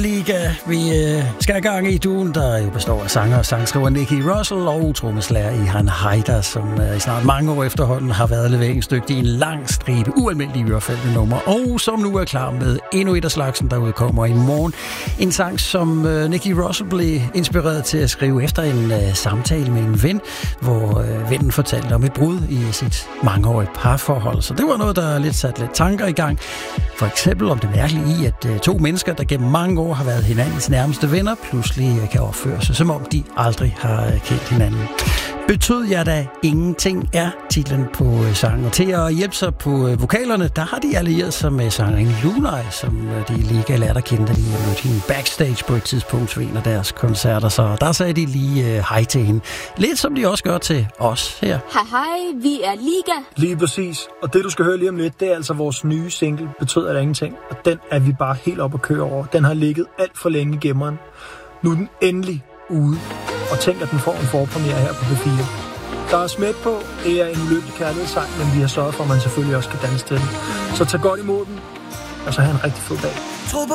Liga. Vi skal i gang i duen, der jo består af sanger og sangskriver Nicky Russell og trommeslager Ihan Haydar, som i snart mange år efterhånden har været leveringsdygtig i en lang stribe ualmindelige ørefaldende numre, og som nu er klar med endnu et af slagsen, der udkommer i morgen. En sang, som Nicky Russell blev inspireret til at skrive efter en samtale med en ven, hvor vennen fortalte om et brud i sit mangeårige parforhold. Så det var noget, der satte lidt tanker i gang. For eksempel om det mærkelige i, at to mennesker, der gennem mange år har været hinandens nærmeste venner, pludselig kan opføre sig, som om de aldrig har kendt hinanden. Betød jeg da ingenting er titlen på sangen. Og til at hjælpe sig på vokalerne, der har de allieret sig med sangeren Lunaj, som de lige lærte kendt, da de mødte hende backstage på et tidspunkt ved en af deres koncerter. Så der sagde de lige hej til hende. Lidt som de også gør til os her. Hej, vi er Liga. Lige præcis. Og det, du skal høre lige om lidt, det er altså vores nye single, Betød jeg da ingenting. Og den er vi bare helt op at køre over. Den har ligget alt for længe i gemmeren. Nu er den endelig ude. Og tænk, at den får en forpremiere her på P4. Der er smidt på, det er en ulykkelig kærlighedssang, men vi har sørget for, at man selvfølgelig også kan danse til den. Så tag godt imod den, og så have en rigtig fed dag.